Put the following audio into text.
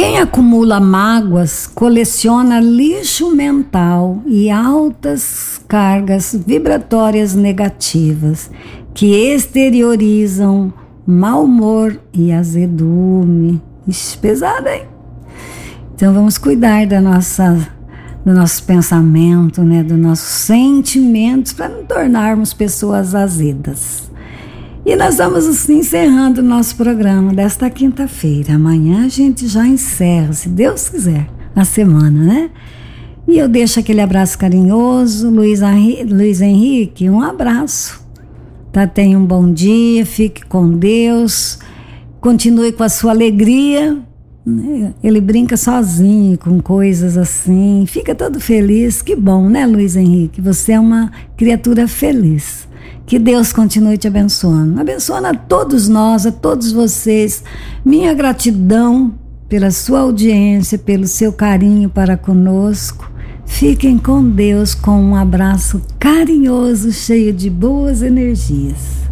Quem acumula mágoas coleciona lixo mental e altas cargas vibratórias negativas que exteriorizam mau humor e azedume. Ixi, pesado, hein? Então vamos cuidar do nosso pensamento, né, dos nossos sentimentos, para não tornarmos pessoas azedas. E nós vamos assim encerrando o nosso programa desta quinta-feira. Amanhã a gente já encerra, se Deus quiser, a semana, né? E eu deixo aquele abraço carinhoso. Luiz Henrique, um abraço. Tá? Tenha um bom dia, fique com Deus, continue com a sua alegria. Ele brinca sozinho com coisas assim, fica todo feliz. Que bom, né, Luiz Henrique? Você é uma criatura feliz. Que Deus continue te abençoando. Abençoando a todos nós, a todos vocês. Minha gratidão pela sua audiência, pelo seu carinho para conosco. Fiquem com Deus, com um abraço carinhoso, cheio de boas energias.